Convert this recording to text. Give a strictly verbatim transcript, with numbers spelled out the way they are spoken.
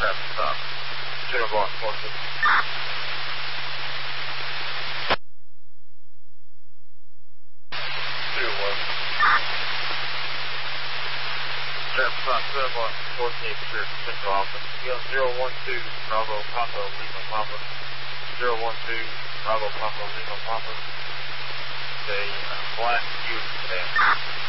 traffic stop. Zero one four six. Zero one. Traffic stop zero one four six Central Office. You on zero one two Bravo Papa Lima Papa. Zero one two Bravo Papa Lima Papa. A uh, black Buick sedan.